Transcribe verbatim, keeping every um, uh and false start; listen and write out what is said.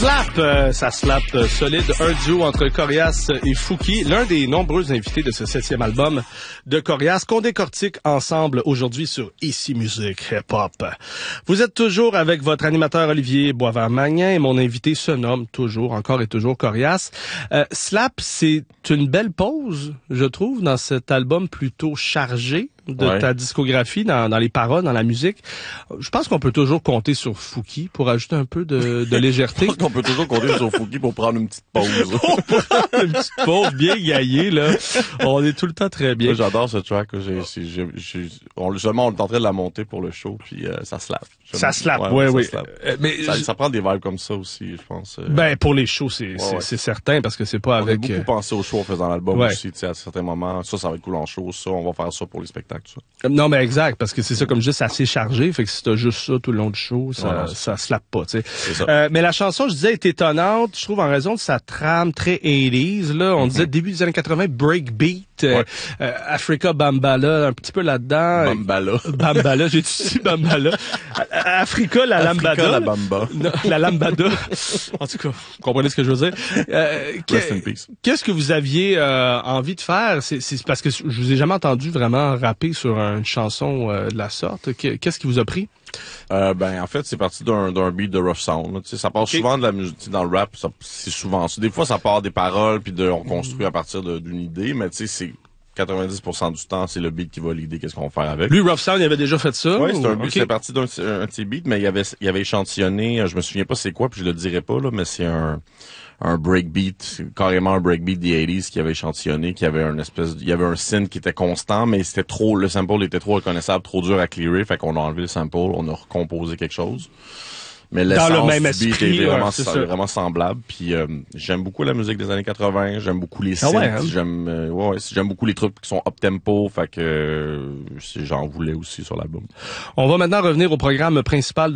Slap, euh, ça slap euh, solide, un duo entre Corias et Fouki, l'un des nombreux invités de ce septième album de Corias qu'on décortique ensemble aujourd'hui sur Ici Musique Hip Hop. Vous êtes toujours avec votre animateur Olivier Boisvert-Magnin et mon invité se nomme toujours, encore et toujours Corias. Euh, Slap, c'est une belle pause, je trouve, dans cet album plutôt chargé de ouais. ta discographie, dans, dans les paroles, dans la musique. Je pense qu'on peut toujours compter sur Fouki pour ajouter un peu de, de légèreté. Je pense qu'on peut toujours compter sur Fouki pour prendre une petite pause. Pour prendre une petite pause bien gaillée, là. On est tout le temps très bien. Moi, j'adore ce track. J'ai, j'ai, j'ai, on, justement, on est en train de la monter pour le show, puis euh, ça slappe. Ça slappe, ouais, oui. oui. Euh, mais ça, je... ça prend des vibes comme ça aussi, je pense. Euh... Ben, pour les shows, c'est, ouais, c'est, ouais. c'est certain, parce que c'est pas on avec... On a beaucoup euh... pensé au show en faisant l'album ouais. aussi, tu sais, à certains moments. Ça, ça va être cool en show, ça, on va faire ça pour les spectacles, ça. Non, mais exact, parce que c'est ça, comme je dis, c'est assez chargé, fait que si t'as juste ça tout le long du show, ça, ouais, ça slappe pas, tu sais. C'est ça. Euh, mais la chanson, je disais, est étonnante, je trouve, en raison de sa trame très eighties, là. On mm-hmm. disait début des années quatre-vingts, breakbeat, euh, ouais. euh, Africa Bambala, un petit peu là-dedans. Bambala. Bambala, j'ai dit Bambala. Africa, la Africa, lambada. la bamba. Non, la lambada. En tout cas, vous comprenez ce que je veux dire. Euh, Rest in peace. Qu'est-ce que vous aviez euh, envie de faire? C'est, c'est parce que je vous ai jamais entendu vraiment rapper sur une chanson euh, de la sorte. Qu'est-ce qui vous a pris? Euh, ben en fait c'est parti d'un d'un beat de rough sound. Tu sais, ça part okay. souvent de la musique dans le rap. Ça, c'est souvent ça. Des fois ça part des paroles puis de on construit à partir de, d'une idée, mais tu sais c'est quatre-vingt-dix pour cent du temps, c'est le beat qui va l'idée, qu'est-ce qu'on va faire avec. Lui, Rough Sound, il avait déjà fait ça? Oui, c'est un beat, okay. c'est parti d'un un, un de ses beats, mais il avait, il avait échantillonné, je me souviens pas c'est quoi, puis je le dirai pas, là, mais c'est un, un breakbeat, carrément un breakbeat des eighties qui avait échantillonné, qui avait un espèce, il y avait un synth qui était constant, mais c'était trop, le sample était trop reconnaissable, trop dur à clearer, fait qu'on a enlevé le sample, on a recomposé quelque chose. Mais dans le même du beat esprit, est vraiment, ouais, c'est c'est vraiment semblable. Puis euh, j'aime beaucoup la musique des années quatre-vingts, j'aime beaucoup les synths, ah ouais, hein? j'aime euh, ouais, j'aime beaucoup les trucs qui sont up tempo, fait que euh, j'en voulais aussi sur l'album. On va maintenant revenir au programme principal de